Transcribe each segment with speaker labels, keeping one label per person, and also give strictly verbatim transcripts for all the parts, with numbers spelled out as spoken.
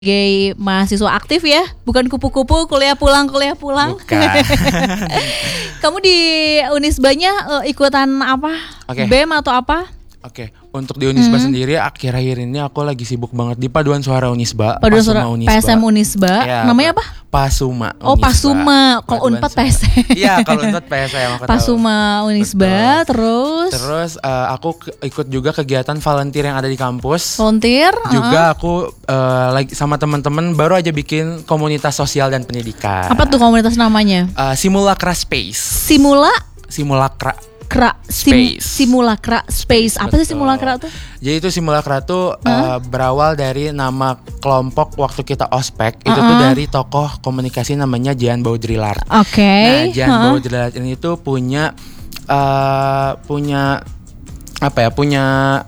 Speaker 1: Sebagai mahasiswa aktif ya, bukan kupu-kupu kuliah pulang kuliah pulang.
Speaker 2: Bukan.
Speaker 1: Kamu di Unisbanya uh, ikutan apa?
Speaker 2: Okay.
Speaker 1: B E M atau apa?
Speaker 2: Oke, okay. Untuk di Unisba
Speaker 1: hmm.
Speaker 2: sendiri akhir-akhir ini aku lagi sibuk banget di Paduan Suara Unisba.
Speaker 1: Paduan Suara Unisba. P S M Unisba. Ya, namanya apa?
Speaker 2: Pasuma.
Speaker 1: Oh, Unisba. Pasuma. Kalau Unpad P S M.
Speaker 2: Iya, kalau Unpad P S M aku
Speaker 1: Pasuma tahu. Unisba. Betul. Terus
Speaker 2: Terus uh, aku ke- ikut juga kegiatan volunteer yang ada di kampus.
Speaker 1: Volunteer?
Speaker 2: Juga
Speaker 1: uh-huh.
Speaker 2: aku uh, lagi sama teman-teman baru aja bikin komunitas sosial dan pendidikan.
Speaker 1: Apa tuh komunitas namanya?
Speaker 2: Uh, Simulacra Space.
Speaker 1: Simula?
Speaker 2: Simulacra.
Speaker 1: Kra, sim, simulacra space. Apa sih simulacra tuh?
Speaker 2: Jadi itu simulacra tuh huh? uh, berawal dari nama kelompok waktu kita ospek. Uh-uh. Itu tuh dari tokoh komunikasi namanya Jean Baudrillard.
Speaker 1: Oke. Okay.
Speaker 2: Nah, Jean huh? Baudrillard ini tuh punya uh, punya apa ya? Punya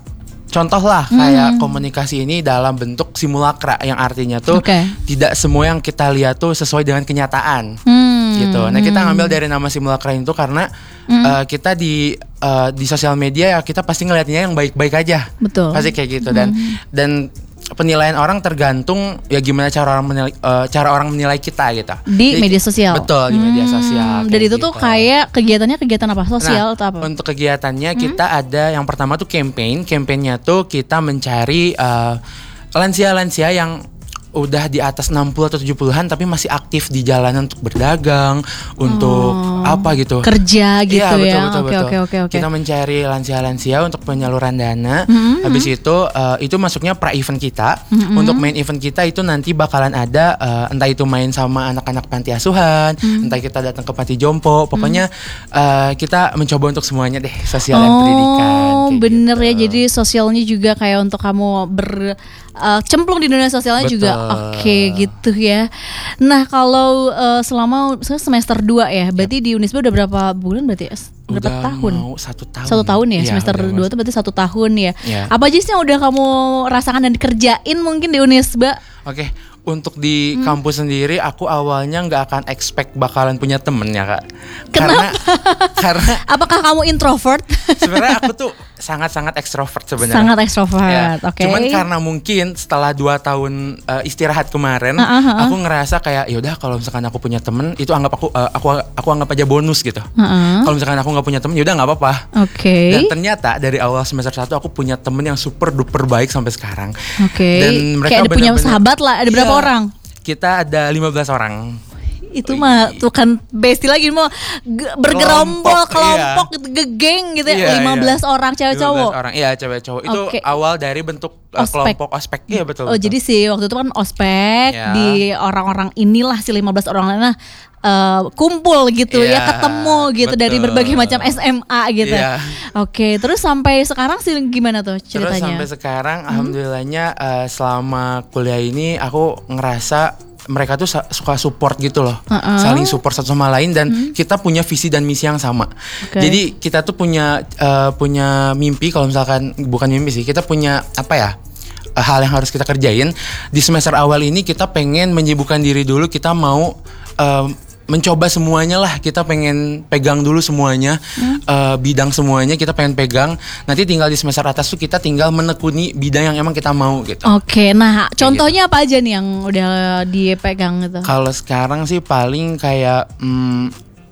Speaker 2: contoh lah kayak hmm. komunikasi ini dalam bentuk simulacra yang artinya tuh okay. tidak semua yang kita lihat tuh sesuai dengan kenyataan. Hmm. Gitu. Nah, kita ngambil dari nama simulacra itu karena mm. uh, kita di uh, di sosial media ya kita pasti ngelihatnya yang baik-baik aja.
Speaker 1: Betul.
Speaker 2: Pasti kayak gitu dan mm. dan penilaian orang tergantung ya gimana cara orang menilai uh, cara orang menilai kita gitu.
Speaker 1: Di Jadi, media sosial.
Speaker 2: Betul, di media sosial.
Speaker 1: Dan itu
Speaker 2: gitu.
Speaker 1: tuh kayak kegiatannya kegiatan apa? Sosial
Speaker 2: nah,
Speaker 1: atau apa?
Speaker 2: Untuk kegiatannya mm. kita ada yang pertama tuh campaign. Campaignnya tuh kita mencari uh, lansia-lansia yang udah di atas enam puluh atau tujuh puluhan tapi masih aktif di jalanan untuk berdagang, untuk oh, apa gitu.
Speaker 1: Kerja gitu ya.
Speaker 2: Iya, betul,
Speaker 1: ya.
Speaker 2: betul,
Speaker 1: Oke,
Speaker 2: betul.
Speaker 1: oke, oke, oke.
Speaker 2: Kita mencari lansia-lansia untuk penyaluran dana. Mm-hmm. Habis itu uh, itu masuknya pra-event kita. Mm-hmm. Untuk main event kita itu nanti bakalan ada uh, entah itu main sama anak-anak panti asuhan, mm-hmm. entah kita datang ke panti jompo. Pokoknya mm-hmm. uh, kita mencoba untuk semuanya deh, sosial
Speaker 1: oh,
Speaker 2: dan pendidikan.
Speaker 1: Oh, bener
Speaker 2: gitu.
Speaker 1: Ya. Jadi sosialnya juga kayak untuk kamu ber uh, cemplung di dunia sosialnya. Betul. Juga. Oke, okay, gitu ya. Nah, kalau uh, selama semester dua ya, berarti yep. di Unisba udah berapa bulan berarti ya? Berapa
Speaker 2: udah
Speaker 1: tahun?
Speaker 2: Mau satu tahun.
Speaker 1: Satu tahun ya,
Speaker 2: ya
Speaker 1: semester dua itu berarti satu tahun ya.
Speaker 2: ya.
Speaker 1: Apa aja sih yang udah kamu rasakan dan dikerjain mungkin di Unisba?
Speaker 2: Oke, okay. Untuk di hmm. kampus sendiri aku awalnya nggak akan expect bakalan punya temen ya Kak.
Speaker 1: Kenapa?
Speaker 2: Karena, karena
Speaker 1: apakah kamu introvert?
Speaker 2: Sebenarnya aku tuh sangat-sangat ekstrovert sebenarnya.
Speaker 1: Sangat ekstrovert, ya. Oke. Okay.
Speaker 2: Cuman karena mungkin setelah dua tahun uh, istirahat kemarin, uh-huh. aku ngerasa kayak yaudah kalau misalkan aku punya temen itu anggap aku uh, aku aku anggap aja bonus gitu. Uh-huh. Kalau misalkan aku nggak punya temen, yaudah nggak apa-apa.
Speaker 1: Oke. Okay.
Speaker 2: Dan ternyata dari awal semester satu aku punya temen yang super duper baik sampai sekarang.
Speaker 1: Oke. Okay.
Speaker 2: Dan mereka
Speaker 1: kayak ada punya sahabat lah. Ada berapa iya, orang?
Speaker 2: Kita ada lima belas orang.
Speaker 1: Itu mah bukan bestie lagi, mau bergerombol kelompok
Speaker 2: iya.
Speaker 1: gitu, gegeng gitu ya.
Speaker 2: Iya,
Speaker 1: lima belas
Speaker 2: iya.
Speaker 1: orang cewek cowok.
Speaker 2: lima belas orang. Iya, cewek cowok. Itu okay. awal dari bentuk uh,
Speaker 1: ospek.
Speaker 2: kelompok ospek. Iya, betul.
Speaker 1: Oh,
Speaker 2: betul.
Speaker 1: jadi sih waktu itu kan ospek yeah. di orang-orang inilah si lima belas orang lainnya uh, kumpul gitu yeah, ya, ketemu gitu betul. Dari berbagai macam S M A gitu. Yeah. Oke, terus sampai sekarang sih gimana tuh ceritanya?
Speaker 2: Terus sampai sekarang hmm. alhamdulillahnya uh, selama kuliah ini aku ngerasa mereka tuh suka support gitu loh, uh-uh. saling support satu sama lain dan hmm. kita punya visi dan misi yang sama. Okay. Jadi kita tuh punya uh, punya mimpi, kalau misalkan bukan mimpi sih, kita punya apa ya uh, hal yang harus kita kerjain di semester awal ini. Kita pengen menyibukkan diri dulu, kita mau uh, mencoba semuanya lah, kita pengen pegang dulu semuanya, hmm. uh, bidang semuanya kita pengen pegang. Nanti tinggal di semester atas tuh kita tinggal menekuni bidang yang emang kita mau gitu.
Speaker 1: Oke, nah contohnya gitu. Apa aja nih yang udah dipegang gitu? Kalau
Speaker 2: sekarang sih paling kayak hmm,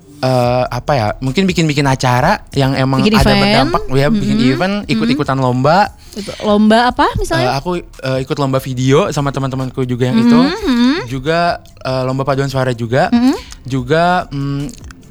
Speaker 2: uh, apa ya? Mungkin bikin-bikin acara yang emang bikin ada event. Berdampak, ya mm-hmm. bikin event, ikut-ikutan mm-hmm. lomba.
Speaker 1: Lomba apa misalnya?
Speaker 2: Uh, aku uh, ikut lomba video sama teman-temanku juga yang mm-hmm. itu. Juga uh, lomba paduan suara juga. Mm-hmm. Juga um,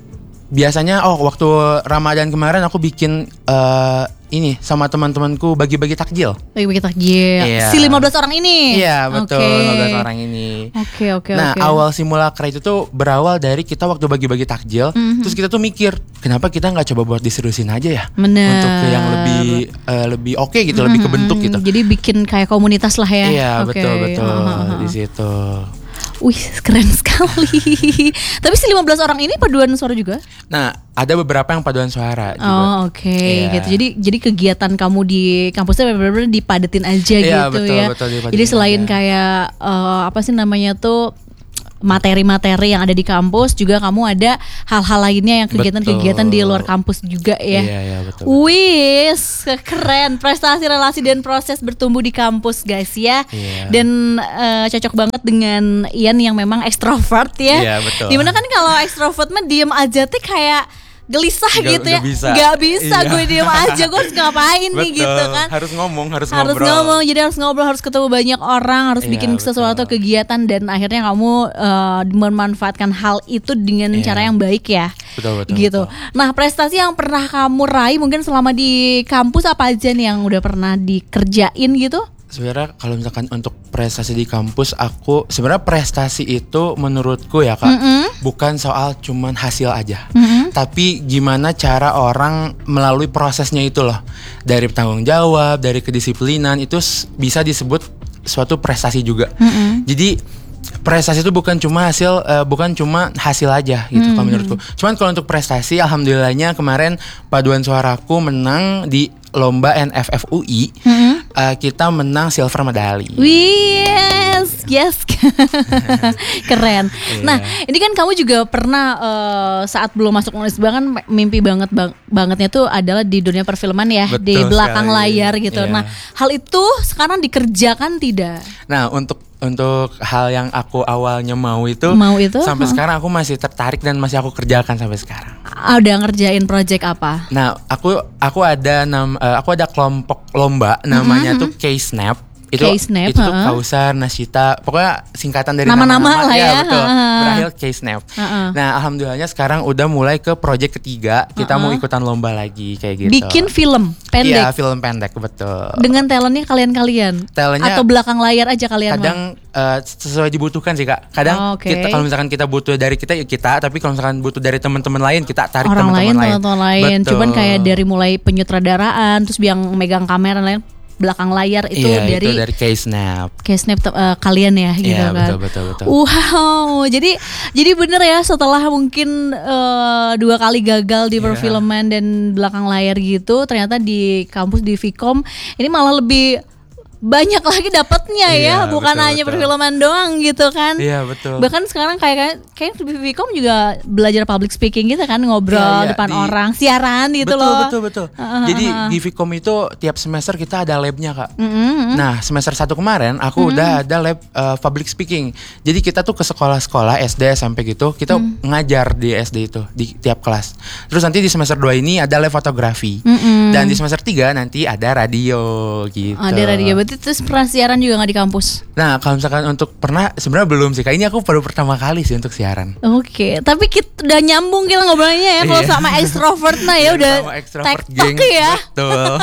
Speaker 2: biasanya oh waktu Ramadan kemarin aku bikin uh, ini sama teman-temanku bagi-bagi takjil. Bagi-bagi
Speaker 1: takjil. Yeah. Si lima belas orang ini.
Speaker 2: Iya, betul, okay. lima belas orang ini.
Speaker 1: Oke, okay, oke, okay,
Speaker 2: Nah,
Speaker 1: okay.
Speaker 2: awal simulacra itu tuh berawal dari kita waktu bagi-bagi takjil, mm-hmm. terus kita tuh mikir, kenapa kita enggak coba buat diserusin aja ya?
Speaker 1: Bener.
Speaker 2: Untuk yang lebih uh, lebih oke okay gitu, mm-hmm. lebih kebentuk gitu.
Speaker 1: Jadi bikin kayak komunitas lah ya.
Speaker 2: Iya,
Speaker 1: okay.
Speaker 2: betul, betul
Speaker 1: uh-huh.
Speaker 2: di situ.
Speaker 1: Wih, keren sekali. Tapi si lima belas orang ini paduan suara juga?
Speaker 2: Nah, ada beberapa yang paduan suara juga.
Speaker 1: Oh, oke, okay.
Speaker 2: yeah.
Speaker 1: gitu. Jadi jadi kegiatan kamu di kampusnya benar-benar dipadetin aja
Speaker 2: yeah,
Speaker 1: gitu
Speaker 2: betul,
Speaker 1: ya.
Speaker 2: Betul,
Speaker 1: jadi selain aja. Kayak uh, apa sih namanya tuh materi-materi yang ada di kampus, juga kamu ada hal-hal lainnya yang kegiatan-kegiatan di luar kampus juga ya.
Speaker 2: Iya, iya, betul.
Speaker 1: Wis, keren. Prestasi, relasi dan proses bertumbuh di kampus guys ya. Iya. Dan uh, cocok banget dengan Ian yang memang ekstrovert ya.
Speaker 2: Iya, betul.
Speaker 1: Dimana kan kalau ekstrovert mah diem aja tuh kayak gelisah gak, gitu ya, gak bisa, gak bisa iya. Gue diem aja, gue harus ngapain nih gitu kan.
Speaker 2: Harus ngomong, harus,
Speaker 1: harus
Speaker 2: ngobrol.
Speaker 1: ngomong, jadi harus ngobrol, harus ketemu banyak orang, harus iya, bikin betul. Sesuatu kegiatan, dan akhirnya kamu uh, memanfaatkan hal itu dengan iya. cara yang baik ya.
Speaker 2: Betul, betul,
Speaker 1: gitu.
Speaker 2: Betul.
Speaker 1: Nah, prestasi yang pernah kamu raih mungkin selama di kampus apa aja nih yang udah pernah dikerjain gitu?
Speaker 2: Sebenarnya kalau misalkan untuk prestasi di kampus, aku sebenarnya prestasi itu menurutku ya kak, mm-hmm. bukan soal cuman hasil aja, mm-hmm. tapi gimana cara orang melalui prosesnya itu loh, dari tanggung jawab, dari kedisiplinan, itu bisa disebut suatu prestasi juga. Mm-hmm. Jadi prestasi itu bukan cuma hasil, uh, bukan cuma hasil aja gitu, mm-hmm. kalau menurutku. Cuman kalau untuk prestasi, alhamdulillahnya kemarin paduan suaraku menang di lomba N F F U I, mm-hmm. uh, kita menang silver medali.
Speaker 1: Yes, yes, keren. Yeah. Nah, ini kan kamu juga pernah uh, saat belum masuk Unisba kan mimpi banget bang- bangetnya tuh adalah di dunia perfilman ya. Betul, di belakang sekali. Layar gitu. Yeah. Nah, hal itu sekarang dikerjakan tidak?
Speaker 2: Nah, untuk Untuk hal yang aku awalnya mau itu,
Speaker 1: mau itu
Speaker 2: sampai
Speaker 1: huh?
Speaker 2: sekarang aku masih tertarik dan masih aku kerjakan sampai sekarang.
Speaker 1: Udah ngerjain project apa?
Speaker 2: Nah, aku aku ada nam, uh, aku ada kelompok lomba namanya mm-hmm. tuh K-Snap. Itu
Speaker 1: K-Snap,
Speaker 2: itu tuh uh-huh. Kausar, Nasita, pokoknya singkatan dari
Speaker 1: nama-nama,
Speaker 2: nama-nama
Speaker 1: lah ya,
Speaker 2: ya betul.
Speaker 1: Uh-huh.
Speaker 2: Berakhir K-Snap. Uh-huh. Nah, alhamdulillahnya sekarang udah mulai ke project ketiga, kita uh-huh. mau ikutan lomba lagi kayak gitu.
Speaker 1: Bikin film pendek.
Speaker 2: Iya, film pendek betul.
Speaker 1: Dengan talentnya kalian-kalian.
Speaker 2: Talentnya
Speaker 1: atau belakang layar aja kalian.
Speaker 2: Kadang uh, sesuai dibutuhkan sih kak. Kadang oh, okay. kita kalau misalkan kita butuh dari kita ya kita, tapi kalau misalkan butuh dari teman-teman lain kita tarik
Speaker 1: orang
Speaker 2: teman-teman lain.
Speaker 1: Teman-teman lain. Betul. Cuman kayak dari mulai penyutradaraan, terus yang megang kamera lain. Belakang layar itu
Speaker 2: iya,
Speaker 1: dari
Speaker 2: itu dari K-Snap.
Speaker 1: K-Snap uh, kalian ya gitu
Speaker 2: iya,
Speaker 1: kan.
Speaker 2: Betul betul betul.
Speaker 1: Wow, jadi jadi bener ya setelah mungkin uh, dua kali gagal di perfilman yeah. dan belakang layar gitu, ternyata di kampus di Vkom ini malah lebih banyak lagi dapatnya iya, ya, bukan betul, hanya betul. Perfilman doang gitu kan.
Speaker 2: Iya betul.
Speaker 1: Bahkan sekarang kayak kayak di Vkom juga belajar public speaking gitu kan, ngobrol iya, iya, depan di, orang, siaran gitu
Speaker 2: betul,
Speaker 1: loh.
Speaker 2: Betul betul betul. Uh, Jadi uh, uh. di Vkom itu tiap semester kita ada labnya kak. Mm-hmm. Nah semester satu kemarin aku mm-hmm. udah ada lab uh, public speaking. Jadi kita tuh ke sekolah-sekolah S D S M P gitu, kita mm. ngajar di S D itu di tiap kelas. Terus nanti di semester dua ini ada lab fotografi. Mm-hmm. Dan di semester tiga nanti ada radio gitu.
Speaker 1: Ada radio. Terus pernah siaran juga gak di kampus?
Speaker 2: Nah kalau misalkan untuk pernah, sebenarnya belum sih. Kayaknya aku baru pertama kali sih untuk siaran.
Speaker 1: Oke, okay. Tapi kita udah nyambung kita ngobrolnya ya. Kalau sama extrovert nah ya udah tektok ya.
Speaker 2: Betul.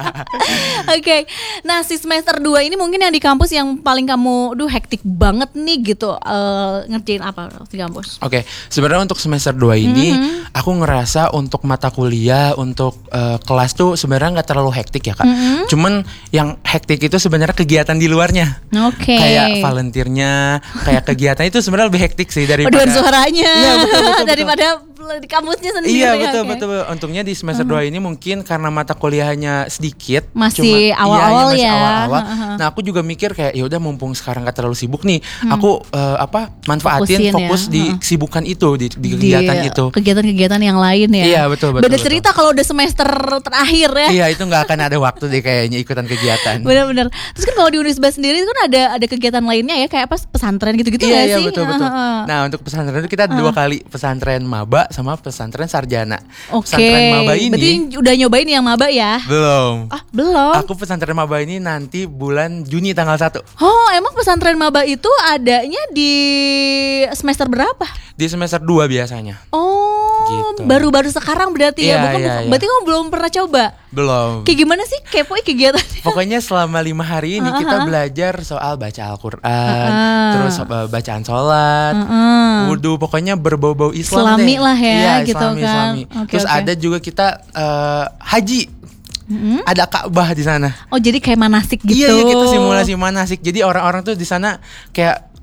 Speaker 1: Oke, okay. Nah si semester dua ini mungkin yang di kampus yang paling kamu, duh hektik banget nih gitu, uh, ngerjain apa di kampus?
Speaker 2: Oke, okay. Sebenarnya untuk semester dua ini mm-hmm. aku ngerasa untuk mata kuliah, untuk uh, kelas tuh sebenarnya gak terlalu hektik ya kak. Mm-hmm. Cuman yang hektik itu sebenarnya kegiatan di luarnya.
Speaker 1: Oke. Okay.
Speaker 2: Kayak volunteernya, kayak kegiatan itu sebenarnya lebih hektik sih daripada
Speaker 1: paduan suaranya.
Speaker 2: Iya, betul, betul,
Speaker 1: daripada di kampusnya sendiri.
Speaker 2: Iya,
Speaker 1: ya,
Speaker 2: betul,
Speaker 1: okay.
Speaker 2: betul. Untungnya di semester uh-huh. dua ini mungkin karena mata kuliahnya sedikit,
Speaker 1: masih
Speaker 2: cuma,
Speaker 1: awal-awal
Speaker 2: iya, masih
Speaker 1: ya.
Speaker 2: awal-awal.
Speaker 1: Uh-huh.
Speaker 2: Nah, aku juga mikir kayak ya udah mumpung sekarang gak terlalu sibuk nih, hmm. aku uh, apa manfaatin Fokusin fokus ya. Di uh-huh. kesibukan itu, di, di kegiatan di itu.
Speaker 1: Kegiatan-kegiatan yang lain ya.
Speaker 2: Iya, betul, betul.
Speaker 1: Beda betul. Cerita kalau udah semester terakhir ya.
Speaker 2: Iya, itu nggak akan ada waktu deh kayaknya ikutan kegiatan.
Speaker 1: Benar-benar. Terus kan kalau di Unisba sendiri itu kan ada ada kegiatan lainnya ya, kayak apa pesantren gitu-gitu
Speaker 2: iya,
Speaker 1: gak
Speaker 2: iya,
Speaker 1: sih?
Speaker 2: Iya, betul betul. Nah, untuk pesantren itu kita ada uh. dua kali, pesantren maba sama pesantren sarjana.
Speaker 1: Oke.
Speaker 2: Pesantren maba ini.
Speaker 1: Berarti udah nyobain yang maba ya?
Speaker 2: Belum.
Speaker 1: Ah, belum.
Speaker 2: Aku pesantren maba ini nanti bulan Juni tanggal satu.
Speaker 1: Oh, emang pesantren maba itu adanya di semester berapa?
Speaker 2: Di semester dua biasanya.
Speaker 1: Oh, gitu. Baru-baru sekarang berarti
Speaker 2: iya,
Speaker 1: ya? Bukan,
Speaker 2: iya, iya.
Speaker 1: Berarti kamu belum pernah coba?
Speaker 2: Belum.
Speaker 1: Kayak gimana sih kepo kegiatan?
Speaker 2: Pokoknya selama lima hari ini uh-huh. kita belajar soal baca Al-Quran, uh-huh. terus bacaan sholat, uh-huh. wudhu, pokoknya berbau-bau Islam
Speaker 1: Islami
Speaker 2: deh.
Speaker 1: lah ya,
Speaker 2: iya,
Speaker 1: gitu
Speaker 2: Islami,
Speaker 1: kan.
Speaker 2: Islami.
Speaker 1: Okay,
Speaker 2: terus
Speaker 1: okay.
Speaker 2: ada juga kita uh, haji. Mm-hmm. Ada Ka'bah di sana.
Speaker 1: Oh, jadi kayak manasik gitu.
Speaker 2: Iya, iya, kita simulasi manasik. Jadi orang-orang tuh di sana kayak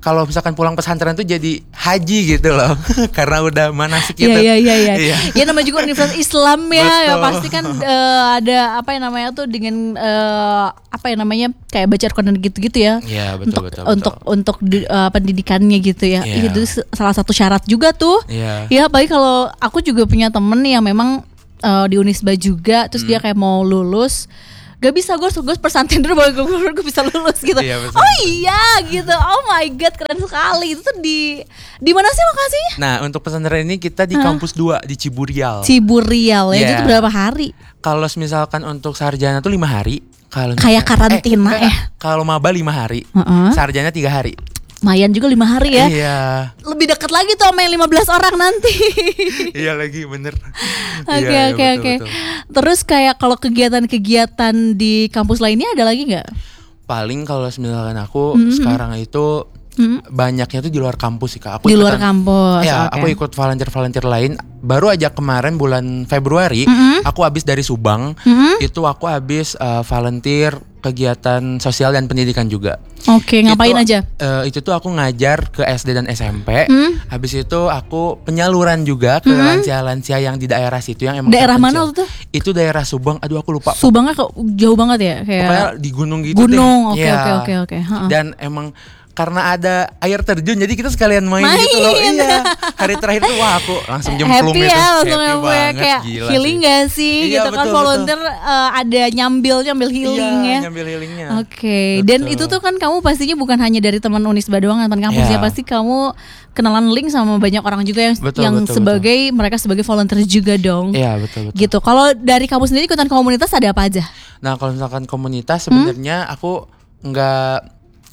Speaker 2: kalau misalkan pulang pesantren tuh jadi haji gitu loh. Karena udah manasik gitu.
Speaker 1: Iya iya iya iya. Ya namanya juga universitas Islam ya, ya pasti kan uh, ada apa yang namanya tuh dengan uh, apa yang namanya kayak baca Al-Quran gitu-gitu ya.
Speaker 2: Iya betul
Speaker 1: untuk,
Speaker 2: betul.
Speaker 1: Untuk
Speaker 2: betul.
Speaker 1: untuk di, uh, pendidikannya gitu ya.
Speaker 2: Yeah.
Speaker 1: Itu salah satu syarat juga tuh.
Speaker 2: Iya.
Speaker 1: Ya apalagi kalau aku juga punya temen yang memang uh, di Unisba juga, terus hmm. dia kayak mau lulus. Gak bisa, gue gue pesantren dulu baru gue, gue bisa lulus gitu. Iya, oh iya gitu. Oh my god, keren sekali. Itu tuh di di mana sih lokasinya?
Speaker 2: Nah, untuk pesantren ini kita di huh? kampus dua di Ciburial.
Speaker 1: Ciburial ya. Yeah. Itu berapa hari?
Speaker 2: Kalau misalkan untuk sarjana tuh lima hari. Kalau
Speaker 1: kayak karantina
Speaker 2: eh,
Speaker 1: ya.
Speaker 2: Kalau maba lima hari.
Speaker 1: Uh-uh.
Speaker 2: Sarjana tiga hari.
Speaker 1: Lumayan juga lima hari ya.
Speaker 2: Iya.
Speaker 1: Lebih dekat lagi tuh sama yang lima belas orang nanti.
Speaker 2: Iya lagi bener.
Speaker 1: Oke oke oke. Terus kayak kalau kegiatan-kegiatan di kampus lainnya ada lagi nggak?
Speaker 2: Paling kalau misalkan aku mm-hmm. sekarang itu mm-hmm. banyaknya tuh di luar kampus sih Kak. Aku
Speaker 1: di luar kampus.
Speaker 2: Ya
Speaker 1: okay.
Speaker 2: aku ikut volunteer-volunteer lain. Baru aja kemarin bulan Februari mm-hmm. aku habis dari Subang. Mm-hmm. Itu aku habis uh, volunteer kegiatan sosial dan pendidikan juga.
Speaker 1: Oke, ngapain
Speaker 2: itu,
Speaker 1: aja?
Speaker 2: Uh, itu tuh aku ngajar ke S D dan S M P.
Speaker 1: Hmm?
Speaker 2: Habis itu aku penyaluran juga ke hmm? lansia-lansia yang di daerah situ yang emang
Speaker 1: daerah
Speaker 2: terpencil.
Speaker 1: mana tuh?
Speaker 2: Itu daerah Subang. Aduh aku lupa.
Speaker 1: Subangnya kok jauh banget ya? Kayak
Speaker 2: pokoknya di gunung gitu.
Speaker 1: Gunung, oke
Speaker 2: ya.
Speaker 1: oke oke oke.
Speaker 2: Dan emang karena ada air terjun jadi kita sekalian main, main. gitu loh. Iya. Hari terakhir tuh wah aku langsung jemplung
Speaker 1: happy
Speaker 2: gitu.
Speaker 1: Ya, langsung
Speaker 2: happy
Speaker 1: banget kayak healing sih. Gak sih iya, gitu betul, kan volunteer uh, ada nyambil nyambil healing
Speaker 2: iya,
Speaker 1: ya.
Speaker 2: Nyambil healingnya.
Speaker 1: Oke. Okay. Dan itu tuh kan kamu pastinya bukan hanya dari teman Unisba doang, teman kampus yeah. ya, pasti kamu kenalan link sama banyak orang juga yang betul, yang betul, sebagai betul. mereka sebagai volunteer juga dong.
Speaker 2: Iya, betul betul.
Speaker 1: Gitu. Kalau dari kamu sendiri ikutan komunitas ada apa aja?
Speaker 2: Nah, kalau misalkan komunitas sebenarnya hmm? aku nggak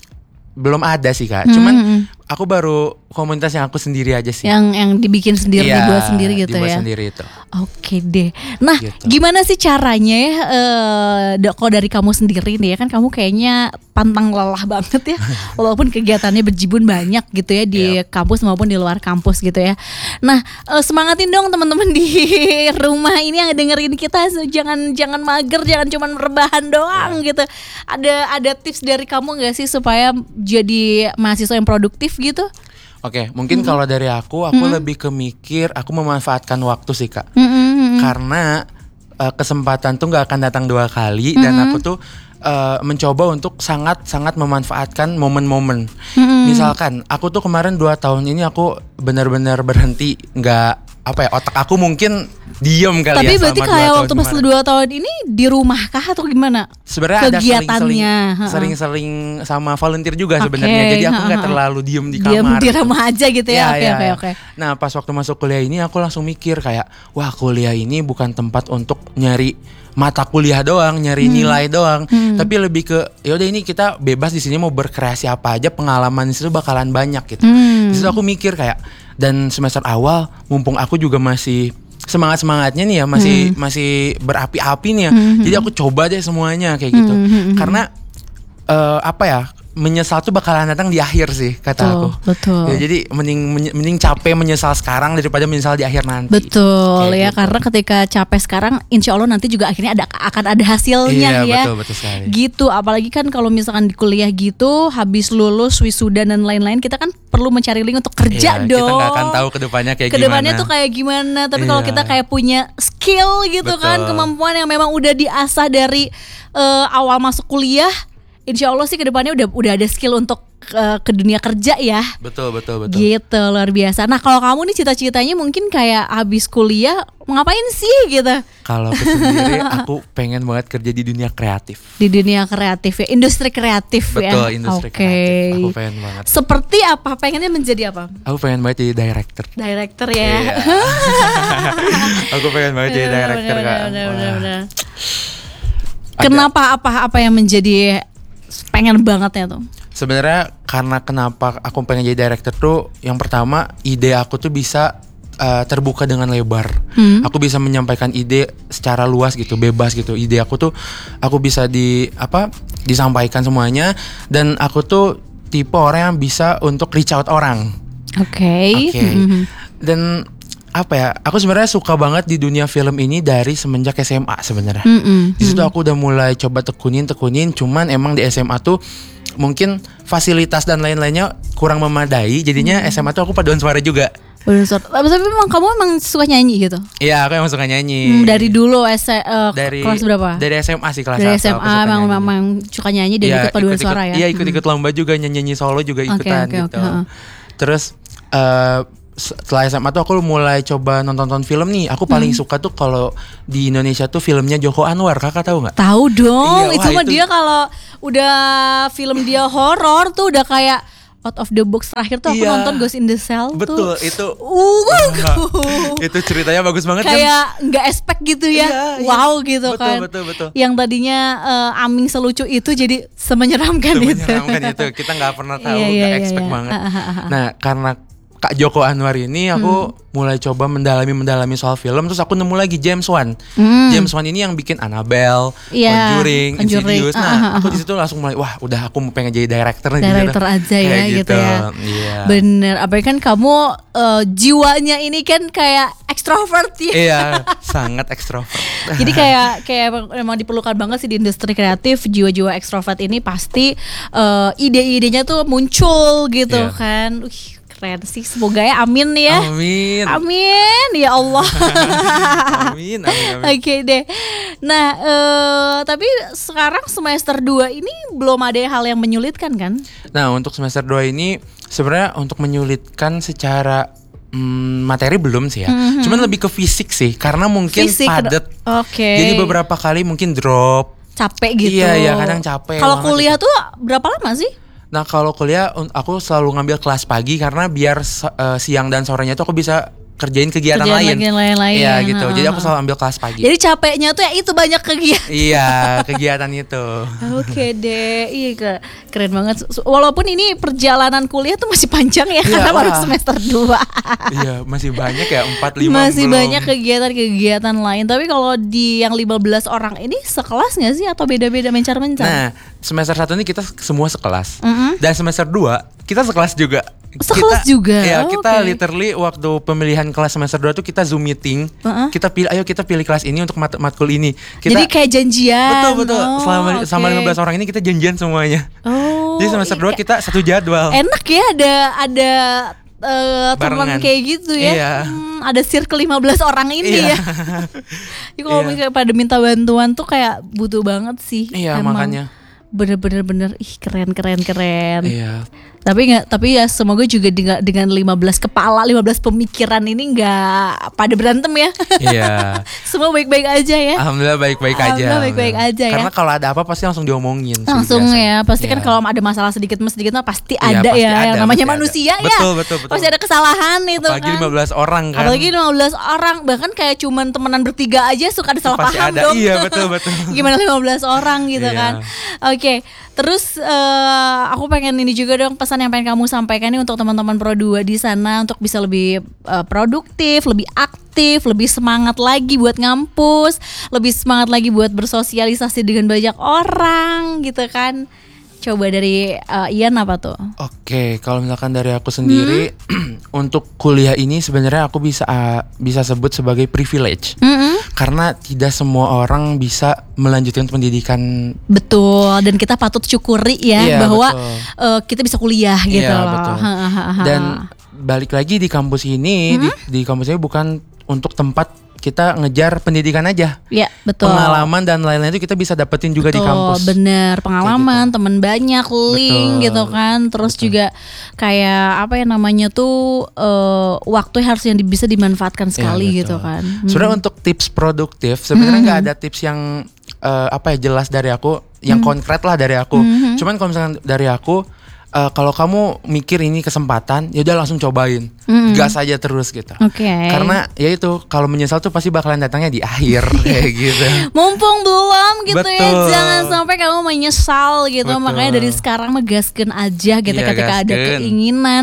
Speaker 2: belum ada sih Kak, hmm. cuman aku baru komunitas yang aku sendiri aja sih.
Speaker 1: Yang yang dibikin sendiri,
Speaker 2: iya,
Speaker 1: dibuat sendiri gitu
Speaker 2: dibuat
Speaker 1: ya.
Speaker 2: sendiri itu.
Speaker 1: Oke deh. Nah,
Speaker 2: gitu.
Speaker 1: Gimana sih caranya ya? Uh, kalau dari kamu sendiri nih ya kan kamu kayaknya pantang lelah banget ya, walaupun kegiatannya berjibun banyak gitu ya di yep. kampus maupun di luar kampus gitu ya. Nah, uh, semangatin dong teman-teman di rumah ini yang dengerin kita, jangan jangan mager, jangan cuman rebahan doang yeah. gitu. Ada ada tips dari kamu nggak sih supaya jadi mahasiswa yang produktif gitu?
Speaker 2: Oke, mungkin mm-hmm. kalau dari aku, aku mm-hmm. lebih ke mikir, aku memanfaatkan waktu sih Kak.
Speaker 1: Mm-hmm.
Speaker 2: Karena uh, kesempatan tuh gak akan datang dua kali mm-hmm. dan aku tuh uh, mencoba untuk sangat-sangat memanfaatkan momen-momen. Mm-hmm. Misalkan, aku tuh kemarin dua tahun ini aku benar-benar berhenti, gak apa ya, otak aku mungkin diem kali.
Speaker 1: Tapi
Speaker 2: ya. Tapi
Speaker 1: berarti kayak waktu pas dua tahun ini di rumah kah atau gimana?
Speaker 2: Sebenarnya ada sering-sering, sering-sering sama volunteer juga okay. sebenarnya. Jadi aku nggak terlalu diem di kamar.
Speaker 1: Diem di rumah aja gitu ya. Oke oke oke.
Speaker 2: Nah pas waktu masuk kuliah ini aku langsung mikir kayak, wah kuliah ini bukan tempat untuk nyari mata kuliah doang, nyari hmm. nilai doang, hmm. tapi lebih ke yaudah ini kita bebas di sini mau berkreasi apa aja, pengalaman di situ bakalan banyak gitu. Hmm. Di situ aku mikir kayak, dan semester awal mumpung aku juga masih semangat-semangatnya nih ya, masih hmm. masih berapi-api nih ya. Hmm. Jadi aku coba deh semuanya kayak gitu. Hmm. Karena uh, apa ya? Menyesal tuh bakalan datang di akhir sih kata
Speaker 1: betul,
Speaker 2: aku.
Speaker 1: Betul.
Speaker 2: Ya, jadi mending mending capek menyesal sekarang daripada menyesal di akhir nanti.
Speaker 1: Betul
Speaker 2: kayak
Speaker 1: ya
Speaker 2: gitu.
Speaker 1: Karena ketika capek sekarang, insya Allah nanti juga akhirnya ada akan ada hasilnya
Speaker 2: iya,
Speaker 1: ya.
Speaker 2: Betul betul sekali.
Speaker 1: Gitu. Apalagi kan kalau misalkan di kuliah gitu, habis lulus wisuda dan lain-lain, kita kan perlu mencari link untuk kerja
Speaker 2: iya,
Speaker 1: dong.
Speaker 2: Kita nggak akan tahu kedepannya kayak
Speaker 1: kedepannya
Speaker 2: gimana.
Speaker 1: tuh kayak gimana. Tapi iya. kalau kita kayak punya skill gitu betul. kan, kemampuan yang memang udah diasah dari uh, awal masuk kuliah. Insya Allah sih kedepannya udah udah ada skill untuk uh, ke dunia kerja ya.
Speaker 2: Betul betul betul.
Speaker 1: Gitu luar biasa. Nah kalau kamu nih cita-citanya mungkin kayak habis kuliah ngapain sih gitu?
Speaker 2: Kalau aku sendiri aku pengen banget kerja di dunia kreatif.
Speaker 1: Di dunia kreatif ya, industri kreatif
Speaker 2: betul,
Speaker 1: ya.
Speaker 2: Betul industri
Speaker 1: okay.
Speaker 2: kreatif. Aku pengen banget.
Speaker 1: Seperti apa? Pengennya menjadi apa?
Speaker 2: Aku pengen banget jadi director.
Speaker 1: Director ya.
Speaker 2: Iya. Aku pengen banget jadi director Kak.
Speaker 1: Kenapa apa apa yang menjadi pengen bangetnya tuh?
Speaker 2: Sebenarnya karena kenapa aku pengen jadi director tuh, yang pertama ide aku tuh bisa uh, terbuka dengan lebar. Hmm. Aku bisa menyampaikan ide secara luas gitu, bebas gitu. Ide aku tuh aku bisa di apa disampaikan semuanya, dan aku tuh tipe orang yang bisa untuk reach out orang.
Speaker 1: Oke. Okay.
Speaker 2: Oke. Okay. Mm-hmm. Dan apa ya? Aku sebenarnya suka banget di dunia film ini dari semenjak S M A sebenarnya. Mm-hmm. Di situ aku udah mulai coba tekunin tekunin. Cuman emang di S M A tuh mungkin fasilitas dan lain-lainnya kurang memadai, jadinya hmm. S M A tuh aku paduan suara juga.
Speaker 1: Paduan suara. Tapi memang kamu emang suka nyanyi gitu?
Speaker 2: Iya, aku emang suka nyanyi.
Speaker 1: Hmm, dari dulu S uh,
Speaker 2: dari,
Speaker 1: kelas berapa?
Speaker 2: Dari S M A sih kelas
Speaker 1: dari
Speaker 2: satu.
Speaker 1: S M A memang memang suka nyanyi dan ya, ikut paduan
Speaker 2: ikut,
Speaker 1: suara ya.
Speaker 2: Iya, ikut-ikut hmm. lomba juga, nyanyi-nyanyi solo juga ikutan okay, okay, gitu. Okay, uh. Terus uh, setelah S M A tuh aku mulai coba nonton-nonton film nih. Aku paling hmm. suka tuh kalau di Indonesia tuh filmnya Joko Anwar. Kakak tahu nggak?
Speaker 1: Tahu dong.
Speaker 2: Iya,
Speaker 1: itu mah dia kalau udah film dia horor tuh udah kayak out of the box. Terakhir tuh aku iya. nonton Ghost in the Shell.
Speaker 2: Betul,
Speaker 1: tuh.
Speaker 2: itu.
Speaker 1: Uh,
Speaker 2: itu ceritanya bagus banget kan?
Speaker 1: Kayak nggak expect gitu ya. Iya, wow iya. gitu
Speaker 2: betul,
Speaker 1: kan.
Speaker 2: Betul, betul, betul.
Speaker 1: Yang tadinya uh, Aming selucu itu jadi semenyeramkan,
Speaker 2: semenyeramkan
Speaker 1: itu.
Speaker 2: itu. Kita nggak pernah tahu, nggak
Speaker 1: iya, iya,
Speaker 2: expect
Speaker 1: iya.
Speaker 2: banget. Nah, karena Kak Joko Anwar ini aku hmm. mulai coba mendalami-mendalami soal film. Terus aku nemu lagi James Wan. hmm. James Wan ini yang bikin Annabelle, yeah, Conjuring, Insidious. Nah, uh, uh, uh. aku di situ langsung mulai, wah udah aku mau pengen jadi director nih.
Speaker 1: Director gitu. aja ya gitu, gitu ya. Yeah. Bener, apalagi kan kamu uh, jiwanya ini kan kayak ekstrovert ya.
Speaker 2: Iya, sangat ekstrovert.
Speaker 1: Jadi kayak kayak memang diperlukan banget sih di industri kreatif, jiwa-jiwa ekstrovert ini pasti uh, ide-idenya tuh muncul gitu yeah. kan. Wih, keren sih, semoga ya, amin ya.
Speaker 2: Amin.
Speaker 1: Amin ya Allah.
Speaker 2: amin, amin, amin.
Speaker 1: Oke okay deh. Nah, uh, tapi sekarang semester dua ini belum ada hal yang menyulitkan kan?
Speaker 2: Nah, untuk semester dua ini sebenarnya untuk menyulitkan secara hmm, materi belum sih ya. Mm-hmm. Cuman lebih ke fisik sih, karena mungkin fisik, padat.
Speaker 1: Oke. Okay.
Speaker 2: Jadi beberapa kali mungkin drop.
Speaker 1: Capek gitu.
Speaker 2: Iya, iya, kadang capek.
Speaker 1: Kalau kuliah gitu. tuh berapa lama sih?
Speaker 2: Nah, kalau kuliah aku selalu ngambil kelas pagi karena biar uh, siang dan sorenya tuh aku bisa kerjain kegiatan
Speaker 1: kerjaan
Speaker 2: lain.
Speaker 1: lain.
Speaker 2: Iya gitu. Ha, Jadi aku selalu ambil kelas pagi.
Speaker 1: Jadi capeknya tuh ya itu banyak kegiatan.
Speaker 2: Iya, kegiatan itu.
Speaker 1: Oke deh. Iya, keren banget. Walaupun ini perjalanan kuliah tuh masih panjang ya, iya, karena wah. baru semester dua.
Speaker 2: Iya, masih banyak ya, empat lima
Speaker 1: Masih
Speaker 2: belum.
Speaker 1: banyak kegiatan-kegiatan lain. Tapi kalau di yang lima belas orang ini sekelas enggak sih atau beda-beda mencar-mencar?
Speaker 2: Nah, semester satu ini kita semua sekelas.
Speaker 1: Mm-hmm.
Speaker 2: Dan semester dua kita sekelas juga.
Speaker 1: Sekelas
Speaker 2: kita,
Speaker 1: juga.
Speaker 2: Ya,
Speaker 1: oh,
Speaker 2: kita
Speaker 1: okay.
Speaker 2: literally waktu pemilihan kelas semester dua tuh kita Zoom meeting. Uh-huh. Kita pilih, ayo kita pilih kelas ini untuk mat- matkul ini. Kita,
Speaker 1: jadi kayak janjian.
Speaker 2: Betul, betul.
Speaker 1: Oh,
Speaker 2: Selama
Speaker 1: okay.
Speaker 2: sama lima belas orang ini kita janjian semuanya.
Speaker 1: Oh.
Speaker 2: Jadi semester dua kita satu jadwal.
Speaker 1: Enak ya, ada ada uh, teman kayak gitu ya.
Speaker 2: Iya.
Speaker 1: Hmm, ada circle lima belas orang ini
Speaker 2: iya.
Speaker 1: ya. Jadi kalau iya. pada minta bantuan tuh kayak butuh banget sih.
Speaker 2: Iya, emang. Makanya.
Speaker 1: Bener-bener bener ih keren keren keren.
Speaker 2: Iya.
Speaker 1: Tapi nggak, tapi ya semoga juga dengan dengan lima belas kepala, lima belas pemikiran ini nggak pada berantem ya.
Speaker 2: Iya.
Speaker 1: Semua baik-baik aja ya.
Speaker 2: Alhamdulillah baik-baik aja.
Speaker 1: Alhamdulillah baik-baik aja ya.
Speaker 2: Karena kalau ada apa pasti langsung diomongin.
Speaker 1: Langsung
Speaker 2: sih,
Speaker 1: ya, pasti
Speaker 2: ya.
Speaker 1: Kan kalau ada masalah sedikit sedikit mah pasti
Speaker 2: ya,
Speaker 1: ada
Speaker 2: pasti
Speaker 1: ya.
Speaker 2: Ada,
Speaker 1: yang namanya
Speaker 2: pasti
Speaker 1: manusia
Speaker 2: ada.
Speaker 1: ya.
Speaker 2: Betul, betul, betul.
Speaker 1: Pasti ada kesalahan itu.
Speaker 2: Apalagi
Speaker 1: kan.
Speaker 2: lima belas orang kan.
Speaker 1: Apalagi lima belas orang, bahkan kayak cuman temenan bertiga aja suka ada salah
Speaker 2: pasti
Speaker 1: paham
Speaker 2: ada.
Speaker 1: dong.
Speaker 2: Iya, betul, betul.
Speaker 1: Gimana lima belas orang gitu
Speaker 2: iya.
Speaker 1: kan. Oke. Okay. Terus uh, aku pengen ini juga dong, pesan yang pengen kamu sampaikan nih untuk teman-teman Pro dua di sana untuk bisa lebih uh, produktif, lebih aktif, lebih semangat lagi buat ngampus, lebih semangat lagi buat bersosialisasi dengan banyak orang gitu kan. Coba dari uh, Ian apa tuh?
Speaker 2: Oke, kalau misalkan dari aku sendiri hmm. untuk kuliah ini sebenarnya aku bisa uh, bisa sebut sebagai privilege. Hmm. Karena tidak semua orang bisa melanjutkan pendidikan.
Speaker 1: Betul, dan kita patut syukuri ya iya, bahwa uh, kita bisa kuliah gitu
Speaker 2: iya,
Speaker 1: loh.
Speaker 2: Betul. Dan balik lagi di kampus ini, hmm? di, di kampus ini bukan untuk tempat kita ngejar pendidikan aja.
Speaker 1: Iya, betul.
Speaker 2: Pengalaman dan lain-lain itu kita bisa dapetin juga betul, di kampus.
Speaker 1: Bener, pengalaman, gitu. Temen banyak, link betul, gitu kan. Terus betul. Juga kayak apa ya namanya tuh uh, waktu harus yang bisa dimanfaatkan sekali ya, gitu kan. Hmm.
Speaker 2: Sebenarnya untuk tips produktif sebenarnya nggak hmm. ada tips yang uh, apa ya jelas dari aku, yang hmm. konkret lah dari aku. Hmm. Cuman kalau misalkan dari aku Uh, kalau kamu mikir ini kesempatan, ya udah langsung cobain, mm. gas aja terus gitu.
Speaker 1: Oke. Okay.
Speaker 2: Karena ya itu kalau menyesal tuh pasti bakalan datangnya di akhir kayak gitu.
Speaker 1: Mumpung belum gitu.
Speaker 2: Betul.
Speaker 1: Ya, jangan sampai kamu menyesal gitu. Betul. Makanya dari sekarang megaskan aja gitu ya, ketika gasken. Ada keinginan,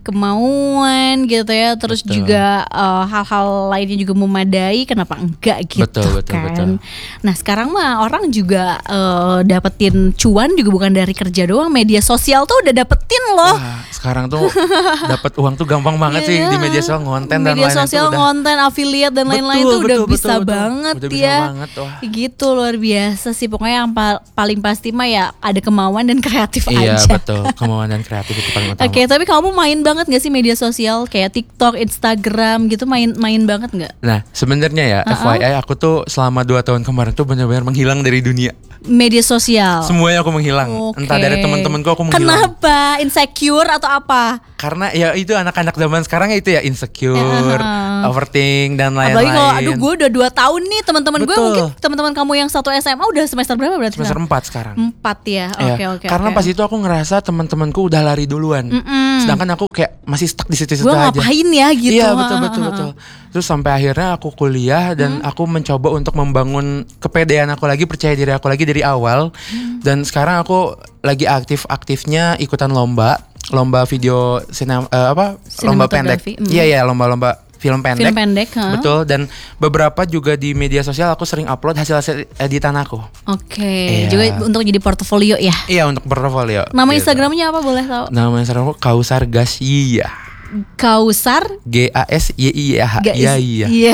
Speaker 1: kemauan gitu ya. Terus betul. Juga uh, hal-hal lainnya juga memadai, kenapa enggak gitu betul, betul, kan. Betul. Nah sekarang mah orang juga uh, dapetin cuan juga bukan dari kerja doang, media sosial tuh udah dapetin loh.
Speaker 2: Wah, sekarang tuh dapat uang tuh gampang banget sih di media sosial, ngonten dan
Speaker 1: media
Speaker 2: lain-lain.
Speaker 1: Media sosial, konten, affiliate dan lain-lain tuh udah betul, bisa betul, banget
Speaker 2: udah
Speaker 1: ya.
Speaker 2: Bisa banget, wah.
Speaker 1: Gitu luar biasa sih. Pokoknya yang pa- paling pasti mah ya ada kemauan dan kreatif
Speaker 2: iya,
Speaker 1: aja.
Speaker 2: Iya betul, kemauan dan kreatif itu paling utama.
Speaker 1: Oke, okay, tapi kamu main banget gak sih media sosial kayak TikTok, Instagram gitu, main main banget gak?
Speaker 2: Nah sebenarnya ya uh-uh. F Y I aku tuh selama dua tahun kemarin tuh benar-benar menghilang dari dunia
Speaker 1: media sosial.
Speaker 2: Semuanya aku menghilang. Okay. Entah dari teman-temanku aku menghilang.
Speaker 1: Kenapa? Insecure atau apa?
Speaker 2: Karena ya itu anak-anak zaman sekarang itu ya insecure, uh-huh. overthink dan lain-lain.
Speaker 1: Apalagi kalau aduh gue udah dua tahun nih, teman-teman gue mungkin teman-teman kamu yang satu S M A udah semester berapa berarti?
Speaker 2: Semester empat sekarang.
Speaker 1: Empat ya. Oke okay,
Speaker 2: ya.
Speaker 1: oke. Okay,
Speaker 2: Karena
Speaker 1: okay.
Speaker 2: pas itu aku ngerasa teman-temanku udah lari duluan. Mm-mm. Sedangkan aku kayak masih stuck di situ-situ
Speaker 1: gua
Speaker 2: aja.
Speaker 1: Gue ngapain ya gitu.
Speaker 2: Iya betul betul betul. Terus sampai akhirnya aku kuliah dan hmm. aku mencoba untuk membangun kepedean aku lagi, percaya diri aku lagi dari awal. Hmm. Dan sekarang aku lagi aktif-aktifnya ikutan lomba, lomba video sinem, uh, apa? Lomba pendek. Iya hmm. ya, lomba-lomba film pendek.
Speaker 1: Film pendek, huh?
Speaker 2: Betul. Dan beberapa juga di media sosial aku sering upload hasil-hasil editan aku.
Speaker 1: Oke. Okay. Iya. Juga untuk jadi portofolio ya?
Speaker 2: Iya, untuk portofolio.
Speaker 1: Nama
Speaker 2: gitu.
Speaker 1: Instagramnya apa boleh tahu?
Speaker 2: Nama Instagram aku Kausar Gasyiah.
Speaker 1: Kausar
Speaker 2: G A S Y I H. Iya iya.
Speaker 1: Iya.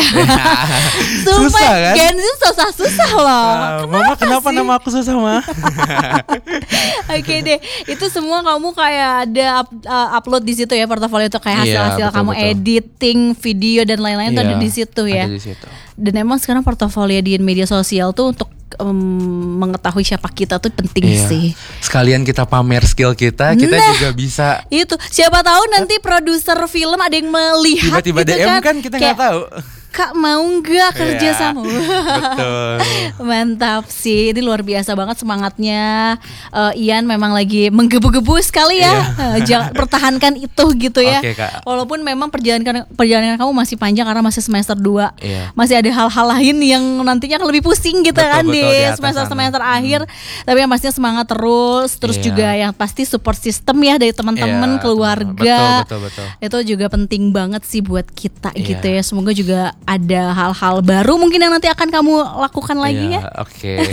Speaker 2: Susah kan?
Speaker 1: Gen Z susah-susah loh.
Speaker 2: Uh, kenapa Mama kenapa sih? Nama aku susah mah?
Speaker 1: Oke okay deh. Itu semua kamu kayak ada up, uh, upload di situ ya, portofolio itu kayak hasil-hasil yeah, kamu betul. Editing video dan lain-lain yeah, tuh ada di situ ya.
Speaker 2: Ada di situ.
Speaker 1: Dan emang sekarang portofolio di media sosial tuh untuk Um, mengetahui siapa kita tuh penting iya. sih.
Speaker 2: Sekalian kita pamer skill kita, kita nah, juga bisa.
Speaker 1: Itu siapa tahu nanti produser film ada yang melihat
Speaker 2: tiba-tiba
Speaker 1: gitu
Speaker 2: D M
Speaker 1: kan,
Speaker 2: kan kita nggak tahu.
Speaker 1: Kak mau nggak kerja yeah, sama?
Speaker 2: Betul.
Speaker 1: Mantap sih, ini luar biasa banget semangatnya. Uh, Ian memang lagi menggebu-gebu sekali ya. Yeah. Uh, jangan pertahankan itu gitu ya.
Speaker 2: Okay, Kak.
Speaker 1: Walaupun memang perjalanan perjalanan kamu masih panjang karena masih semester dua.
Speaker 2: Yeah.
Speaker 1: Masih ada hal-hal lain yang nantinya lebih pusing gitu betul, kan betul, di semester-semester hmm. akhir. Tapi yang pastinya semangat terus, terus yeah. juga yang pasti support system ya dari teman-teman, yeah, keluarga.
Speaker 2: Betul, betul, betul.
Speaker 1: Itu juga penting banget sih buat kita
Speaker 2: yeah.
Speaker 1: gitu ya. Semoga juga ada hal-hal baru mungkin yang nanti akan kamu lakukan lagi yeah, ya.
Speaker 2: Oke. Okay.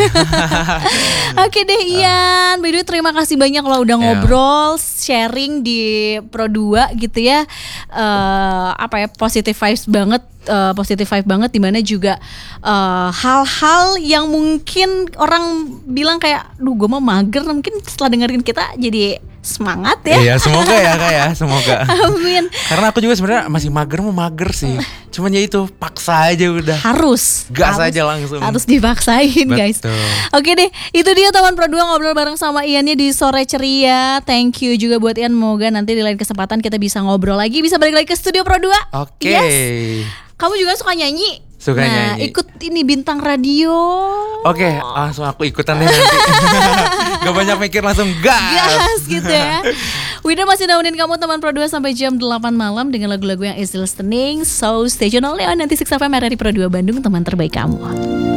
Speaker 1: Oke okay deh Ian. By the way terima kasih banyak kalau udah yeah. ngobrol, sharing di Pro dua gitu ya. Uh, apa ya, positive vibes banget. Uh, positive vibe banget, dimana juga uh, hal-hal yang mungkin orang bilang kayak duh gue mah mager, mungkin setelah dengerin kita jadi semangat ya.
Speaker 2: Iya semoga ya Kak ya, semoga.
Speaker 1: Amin.
Speaker 2: Karena aku juga sebenarnya masih mager mau mager sih. Cuman ya itu paksa aja udah.
Speaker 1: Harus.
Speaker 2: Gas
Speaker 1: harus,
Speaker 2: aja langsung.
Speaker 1: Harus dipaksain. Betul. Guys. Oke deh, itu dia teman Pro dua ngobrol bareng sama Iannya di Sore Ceria. Thank you juga buat Ian. Semoga nanti di lain kesempatan kita bisa ngobrol lagi, bisa balik lagi ke studio Pro dua.
Speaker 2: Oke. Okay.
Speaker 1: Yes. Kamu juga suka nyanyi?
Speaker 2: Suka
Speaker 1: nah,
Speaker 2: nyanyi.
Speaker 1: Ikut ini Bintang Radio.
Speaker 2: Oke, okay, langsung aku ikutan deh nanti. Gak banyak mikir, langsung gas.
Speaker 1: Gas gitu ya. Wida masih nemenin kamu teman Pro dua sampai jam delapan malam dengan lagu-lagu yang easy listening. So stay tune only on ninety-six F M R R I Pro dua Bandung, teman terbaik kamu.